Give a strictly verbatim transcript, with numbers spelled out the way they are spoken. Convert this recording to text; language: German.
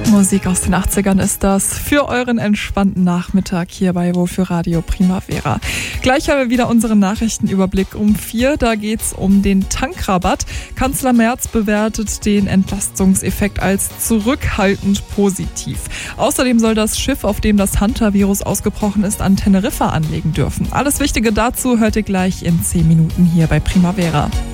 Musik aus den achtzigern ist das für euren entspannten Nachmittag hier bei Wofür Radio Primavera. Gleich haben wir wieder unseren Nachrichtenüberblick um vier. Da geht's um den Tankrabatt. Kanzler Merz bewertet den Entlastungseffekt als zurückhaltend positiv. Außerdem soll das Schiff, auf dem das Hunter-Virus ausgebrochen ist, an Teneriffa anlegen dürfen. Alles Wichtige dazu hört ihr gleich in zehn Minuten hier bei Primavera.